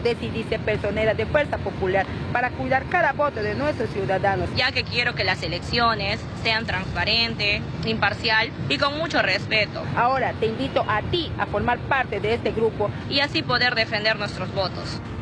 decidí ser personera de Fuerza Popular para cuidar cada voto de nuestros ciudadanos. Ya que quiero que las elecciones sean transparentes, imparcial y con mucho respeto. Ahora te invito a ti a formar parte de este grupo y así poder defender nuestros votos.